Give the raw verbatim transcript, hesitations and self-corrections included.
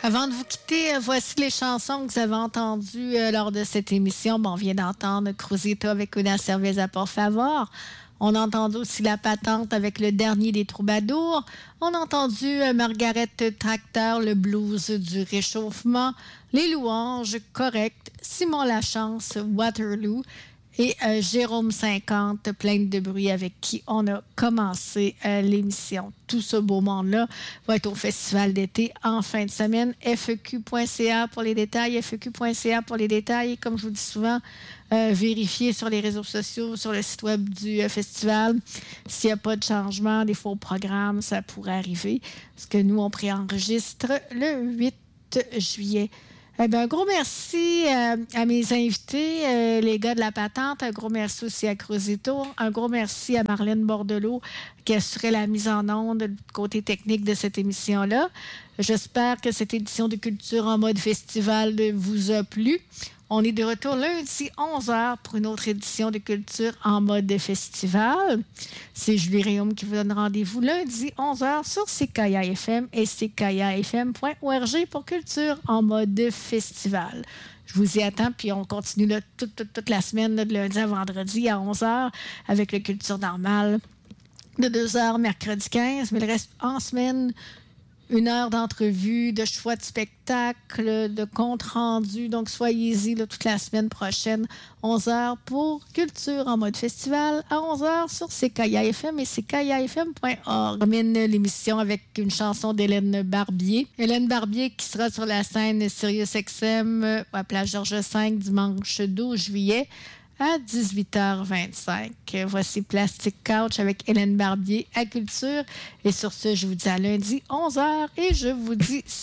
Avant de vous quitter, euh, voici les chansons que vous avez entendues euh, lors de cette émission. Bon, on vient d'entendre Cruzito avec Una Cerveza por favor. On a entendu aussi La Patente avec Le Dernier des Troubadours. On a entendu euh, Margaret Tracteur, le blues du réchauffement. Les Louanges, Correct. Simon Lachance, Waterloo. Et euh, Jérôme cinquante, Plainte de bruit, avec qui on a commencé euh, l'émission. Tout ce beau monde-là va être au festival d'été en fin de semaine. F E Q point C A pour les détails. F E Q point C A pour les détails. Comme je vous dis souvent, euh, vérifiez sur les réseaux sociaux, sur le site web du euh, festival. S'il n'y a pas de changement, des faux programmes, ça pourrait arriver. Parce que nous, on préenregistre le huit juillet. Eh bien, un gros merci euh, à mes invités, euh, les gars de La Patente. Un gros merci aussi à Cruzito. Un gros merci à Marlène Bordelot qui assurait la mise en onde du côté technique de cette émission-là. J'espère que cette édition de Culture en mode festival vous a plu. On est de retour lundi onze heures pour une autre édition de Culture en mode festival. C'est Julie Réaume qui vous donne rendez-vous lundi onze heures sur C K I A F M et C K I A F M point org pour Culture en mode festival. Je vous y attends, puis on continue là, toute, toute, toute la semaine, là, de lundi à vendredi à onze heures avec le Culture normale de deux heures mercredi quinze, mais le reste en semaine, une heure d'entrevue, de choix de spectacle, de compte rendu. Donc, soyez-y là, toute la semaine prochaine, onze heures pour Culture en mode festival, à onze heures sur C K I A F M et C K I A F M point org. On termine l'émission avec une chanson d'Hélène Barbier. Hélène Barbier qui sera sur la scène Sirius X M à Place Georges cinq dimanche douze juillet. À dix-huit heures vingt-cinq. Voici Plastic Couch avec Hélène Barbier à Culture. Et sur ce, je vous dis à lundi onze heures et je vous dis